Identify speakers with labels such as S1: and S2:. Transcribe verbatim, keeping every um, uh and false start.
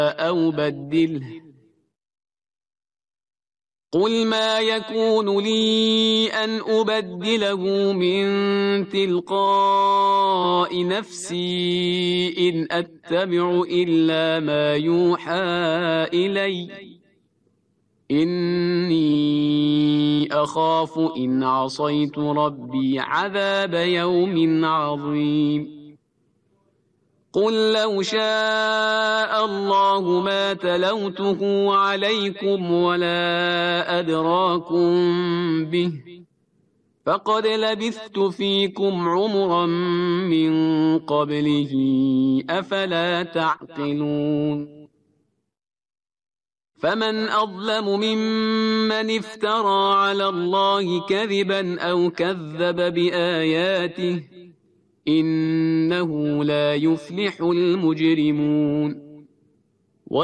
S1: أو بدله قل ما يكون لي أن أبدله من تلقاء نفسي إن أتبع إلا ما يوحى إلي إني أخاف إن عصيت ربي عذاب يوم عظيم قل لو شاء الله ما تلوته عليكم ولا أدراكم به فقد لبثت فيكم عمرا من قبله أفلا تعقلون فمن أظلم ممن افترى على الله كذبا أو كذب بآياته إنه لا يفلح المجرمون